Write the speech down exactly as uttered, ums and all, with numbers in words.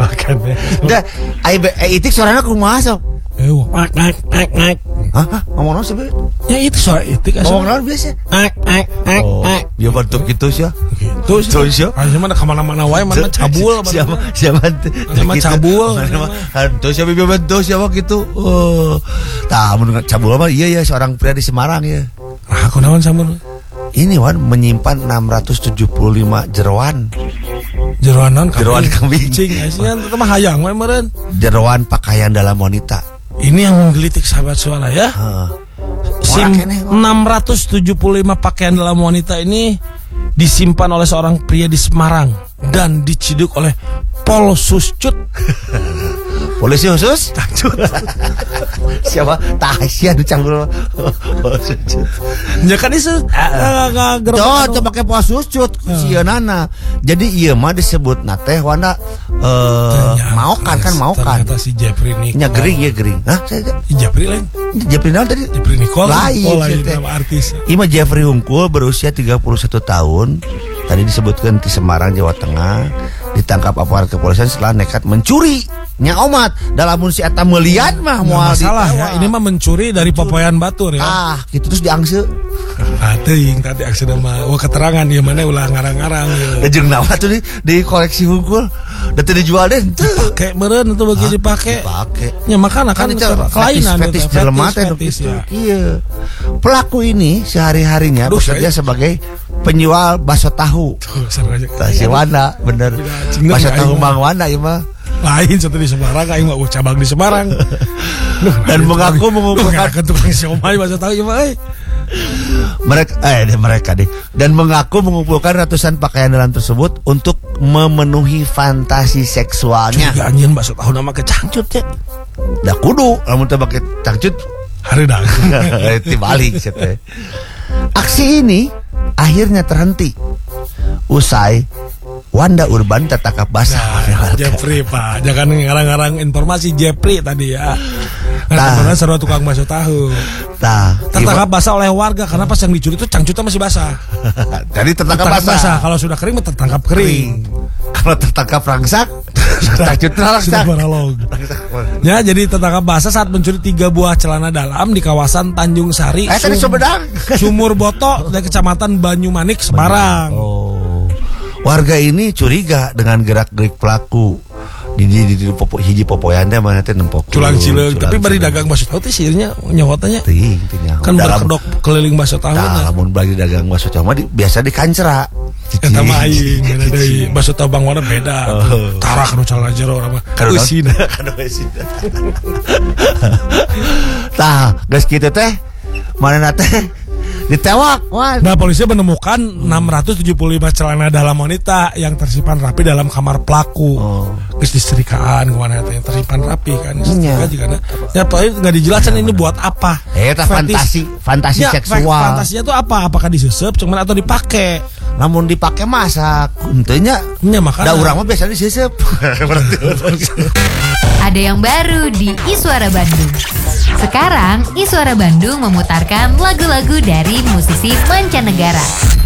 makan ya. Udah, ai itik suaranya kumaha sok? Eh, naik naik naik naik. Hah? Ngomong naon sih? Ya itu suara itik asa. Ngomong naon biasa? Naik naik naik naik. Dia bentuk gitu sih. Gitu sih. Tuh sih. Ayo mana ka mana-mana wae mana cabul. Siapa siapa Sama cabul. Tuh siapa bibi bentuk siapa gitu. Oh. Tah mun cabul mah iya ya seorang pria di Semarang ya. Ah, kunaon samun? Ini Wan menyimpan enam ratus tujuh puluh lima jeroan. Jeroan naon? Jeroan kambing. Cing, asian teh mah hayang we meureun. Jeroan pakaian dalam wanita. Ini yang menggelitik sahabat suara ya. Heeh. Sim enam ratus tujuh puluh lima pakaian dalam wanita ini disimpan oleh seorang pria di Semarang dan diciduk oleh Polsuscut. Polisi khusus? Cangcut. Siapa? Tasya nu canggur. Polsuscut. Ya kan isu enggak gerok. Tuh, tuh pakai Polsuscut sieunana. Jadi ieu mah disebut na teh wana eh maokan kan maokan. Ternyata si Jeffrey Nicole. Nya gering ya gering. Hah? Si Jeffrey lain. Jeffrey naon tadi? Jeffrey Nicole. Lain, oh, lain nama artis. Ima Jeffrey Hungkul berusia tiga puluh satu tahun. Tadi disebutkan di Semarang, Jawa Tengah. Ditangkap aparat kepolisian setelah nekat mencuri nya omat. Dalam si eta melihat mah moal masalah ya. Ini mah mencuri dari popoyan batur ya. Ah, gitu terus diangse. Ah, teuing tadi angse mah wah keterangan ieu mana ulah ngarang-ngarang ya. Jeung naon tuh di, di koleksi Hungkul. Da teu dijual deh teu. Dipake meureun atuh bagi dipake. Dipake. Nya makana kan kelainan fetis jelema teh gitu. Iya. Pelaku ini sehari-harinya bekerja sebagai penjual bakso tahu. Si Wanda bener. Bakso tahu Mang Wanda ieu mah. Lain satu di Semarang, aing mah cabang di Semarang. Dan mengaku mengumpulkan tukang siomay bakso tahu ieu mah. Mereka eh deh, mereka deh dan mengaku mengumpulkan ratusan pakaian dalam tersebut untuk memenuhi fantasi seksualnya. Juga anjeun bakso tahu nama kecangcut ya. Da kudu lamun teu make cangcut hareudang. Tibalik teh. Aksi ini akhirnya terhenti usai Wanda Urban tertangkap basah. Nah, Jeffrey Pak, jangan ngarang-ngarang informasi Jeffrey tadi ya. Karena seru tukang bakso tahu. Tah, tertangkap basah oleh warga karena pas yang dicuri itu cangcutnya masih basah. Jadi tertangkap, tertangkap basah. basah. Kalau sudah kering tertangkap kering. kering. Kalau tertangkap rangsak, cangcutnya rangsak. Ya, jadi tertangkap basah saat mencuri tiga buah celana dalam di kawasan Tanjung Sari, eh, tadi Sumedang. Sumur Boto, dari Kecamatan Banyumanik, Semarang. Oh. Warga ini curiga dengan gerak-gerik pelaku. Di di di, di popo, hiji popoyanda mana teh nempok. Culang cileung, tapi bari dagang bakso tahu teh sirnya nyawatanya. Ting, ting. Kan berkedok keliling bakso tahu. Nah, lamun bari dagang bakso tahu mah biasa di kancera. Eta mah aing beda deui. Bakso tahu Bang Wana beda. Oh. Tarak nu calana jero urang mah. Usina. Kana usina. Tah, geus kitu teh. Manehna teh ditewak. Wah. Nah, polisi menemukan enam ratus tujuh puluh lima celana dalam wanita yang tersimpan rapi dalam kamar pelaku. Oh. Geus disetrikaan kemana yang tersimpan rapi kan. Setrika juga nah. Ya, tapi enggak dijelaskan ini buat apa. Eh, eta fantasi, fantasi ya, seksual. Fantasinya tuh apa? Apakah disesep cuman atau dipakai? Namun dipakai masak. Henteunya. Nya makanya. Da urang mah biasanya disesep. Ada yang baru di Iswara Bandung. Sekarang Iswara Bandung memutarkan lagu-lagu dari musisi mancanegara.